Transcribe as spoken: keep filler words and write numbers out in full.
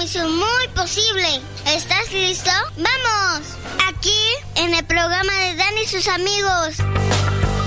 misión muy posible. ¿Estás listo? ¡Vamos! Aquí, en el programa de Dan y sus amigos.